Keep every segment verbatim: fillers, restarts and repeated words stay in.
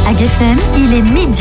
À G F M, il est midi.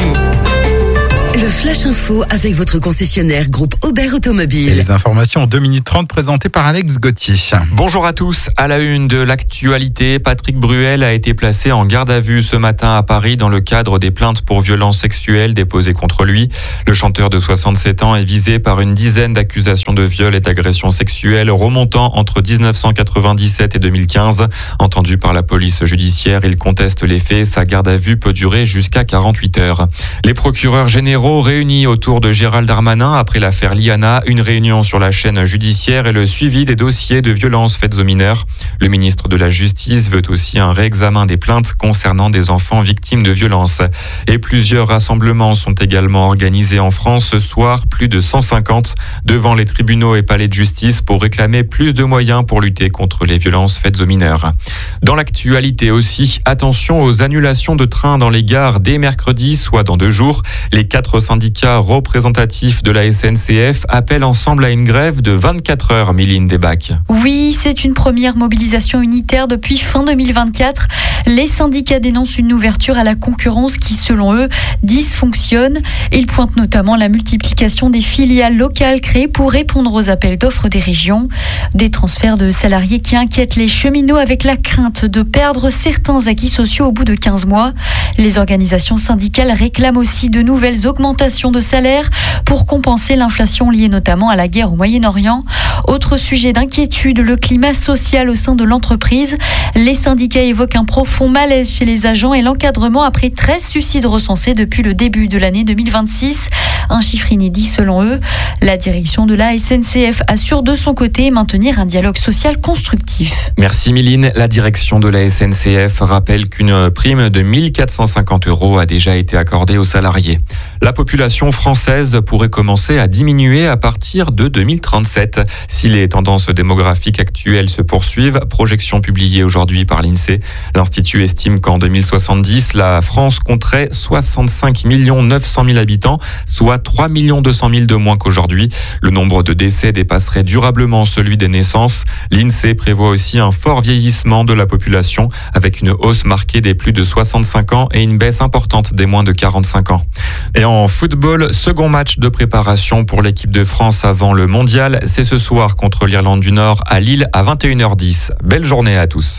Le Flash Info avec votre concessionnaire groupe Aubert Automobile. Et les informations en deux minutes trente présentées par Alex Gauthier. Bonjour à tous. À la une de l'actualité, Patrick Bruel a été placé en garde à vue ce matin à Paris dans le cadre des plaintes pour violences sexuelles déposées contre lui. Le chanteur de soixante-sept ans est visé par une dizaine d'accusations de viol et d'agressions sexuelles remontant entre dix-neuf cent quatre-vingt-dix-sept et deux mille quinze. Entendu par la police judiciaire, il conteste les faits. Sa garde à vue peut durer jusqu'à quarante-huit heures. Les procureurs généraux réunis autour de Gérald Darmanin après l'affaire Liana, une réunion sur la chaîne judiciaire et le suivi des dossiers de violences faites aux mineurs. Le ministre de la Justice veut aussi un réexamen des plaintes concernant des enfants victimes de violences. Et plusieurs rassemblements sont également organisés en France ce soir, plus de cent cinquante, devant les tribunaux et palais de justice pour réclamer plus de moyens pour lutter contre les violences faites aux mineurs. Dans l'actualité aussi, attention aux annulations de trains dans les gares dès mercredi, soit dans deux jours. Les quatre syndicats représentatifs de la S N C F appellent ensemble à une grève de vingt-quatre heures, Méline Desbacs. Oui, c'est une première mobilisation unitaire depuis fin deux mille vingt-quatre. Les syndicats dénoncent une ouverture à la concurrence qui, selon eux, dysfonctionne. Ils pointent notamment la multiplication des filiales locales créées pour répondre aux appels d'offres des régions. Des transferts de salariés qui inquiètent les cheminots avec la crainte de perdre certains acquis sociaux au bout de quinze mois. Les organisations syndicales réclament aussi de nouvelles augmentation de salaire pour compenser l'inflation liée notamment à la guerre au Moyen-Orient. Autre sujet d'inquiétude, le climat social au sein de l'entreprise. Les syndicats évoquent un profond malaise chez les agents et l'encadrement après treize suicides recensés depuis le début de l'année deux mille vingt-six. Un chiffre inédit selon eux. La direction de la S N C F assure de son côté maintenir un dialogue social constructif. Merci Méline. La direction de la S N C F rappelle qu'une prime de mille quatre cent cinquante euros a déjà été accordée aux salariés. La population française pourrait commencer à diminuer à partir de deux mille trente-sept. Si les tendances démographiques actuelles se poursuivent, projection publiée aujourd'hui par l'INSEE, l'Institut estime qu'en deux mille soixante-dix, la France compterait soixante-cinq millions neuf cent mille habitants, soit trois millions deux cent mille de moins qu'aujourd'hui. Le nombre de décès dépasserait durablement celui des naissances. L'INSEE prévoit aussi un fort vieillissement de la population, avec une hausse marquée des plus de soixante-cinq ans et une baisse importante des moins de quarante-cinq ans. Et en football, second match de préparation pour l'équipe de France avant le mondial. C'est ce soir contre l'Irlande du Nord à Lille à vingt et une heures dix. Belle journée à tous.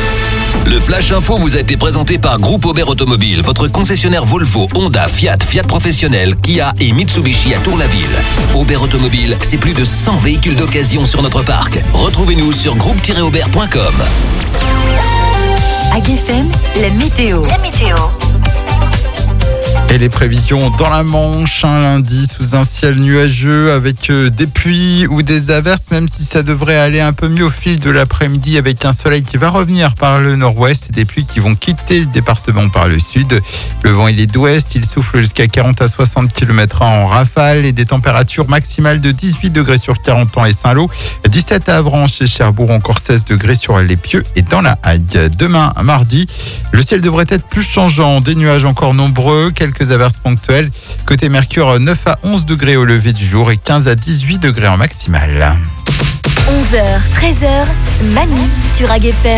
Le Flash Info vous a été présenté par Groupe Aubert Automobile, votre concessionnaire Volvo, Honda, Fiat, Fiat Professionnel, Kia et Mitsubishi à Tour-la-Ville. Aubert Automobile, c'est plus de cent véhicules d'occasion sur notre parc. Retrouvez-nous sur groupe tiret aubert point com. À G F M, la météo. La météo. Et les prévisions dans la Manche, un lundi sous un ciel nuageux avec des pluies ou des averses, même si ça devrait aller un peu mieux au fil de l'après-midi avec un soleil qui va revenir par le nord-ouest et des pluies qui vont quitter le département par le sud. Le vent il est d'ouest, il souffle jusqu'à quarante à soixante kilomètres heure en rafale et des températures maximales de dix-huit degrés sur Carentan et Saint-Lô, dix-sept à Avranches et Cherbourg, encore seize degrés sur les Pieux et dans la Hague. Demain, mardi, le ciel devrait être plus changeant, des nuages encore nombreux, quelques averses ponctuelles. Côté Mercure, neuf à onze degrés au lever du jour et quinze à dix-huit degrés en maximale. onze heures, treize heures, Manu sur A G F M.